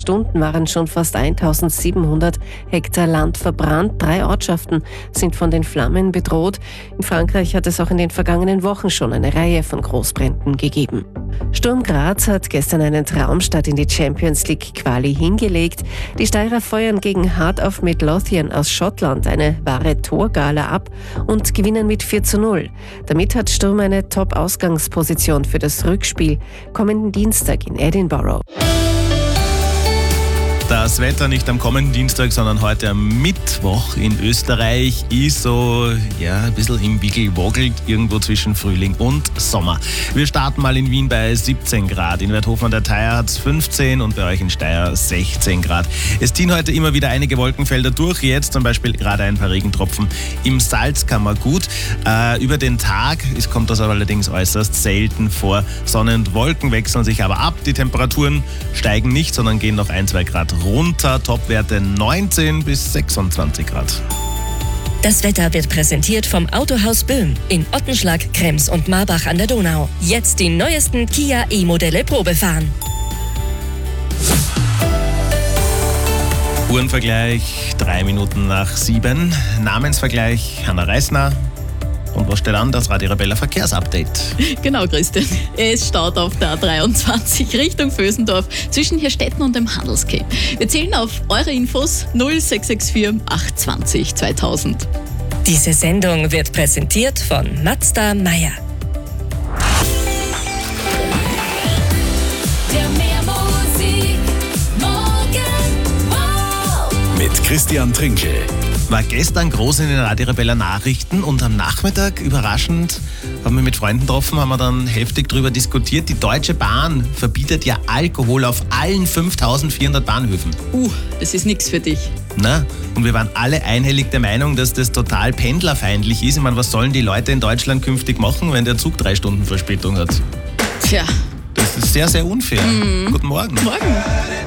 Stunden waren schon fast 1700 Hektar Land verbrannt. 3 Ortschaften sind von den Flammen bedroht. In Frankreich hat es auch in den vergangenen Wochen schon eine Reihe von Großbränden gegeben. Sturm Graz hat gestern einen Traumstart in die Champions League Quali hingelegt. Die Steirer feuern gegen Heart of Midlothian aus Schottland eine wahre Torgala ab und gewinnen mit 4:0. Damit hat Sturm eine Top-Ausgangsposition für das Rückspiel kommenden Dienstag in Edinburgh. Das Wetter nicht am kommenden Dienstag, sondern heute am Mittwoch in Österreich ist so, ein bisschen im Wickel woggelt, irgendwo zwischen Frühling und Sommer. Wir starten mal in Wien bei 17 Grad. In Werthofen an der Theier hat es 15 und bei euch in Steyr 16 Grad. Es ziehen heute immer wieder einige Wolkenfelder durch. Jetzt zum Beispiel gerade ein paar Regentropfen im Salzkammergut. Über den Tag kommt das aber allerdings äußerst selten vor. Sonne und Wolken wechseln sich aber ab. Die Temperaturen steigen nicht, sondern gehen noch 1-2 Grad runter. Topwerte 19 bis 26 Grad. Das Wetter wird präsentiert vom Autohaus Böhm in Ottenschlag, Krems und Marbach an der Donau. Jetzt die neuesten Kia E-Modelle Probefahren. Uhrenvergleich 3 Minuten nach 7. Namensvergleich Hanna Reisner. Und was steht an? Das Radio Arabella Verkehrsupdate. Genau, Christian. Es staut auf der A23 Richtung Vösendorf zwischen Hirstetten und dem Handelsquai. Wir zählen auf eure Infos 0664 820 2000. Diese Sendung wird präsentiert von Mazda Meyer. Mit Christian Trinkel. War gestern groß in den Radio Arabella Nachrichten und am Nachmittag, überraschend, haben wir mit Freunden getroffen, haben wir dann heftig darüber diskutiert. Die Deutsche Bahn verbietet ja Alkohol auf allen 5400 Bahnhöfen. Das ist nichts für dich. Na, und wir waren alle einhellig der Meinung, dass das total pendlerfeindlich ist. Ich meine, was sollen die Leute in Deutschland künftig machen, wenn der Zug 3 Stunden Verspätung hat? Tja. Das ist sehr, sehr unfair. Mhm. Guten Morgen. Morgen.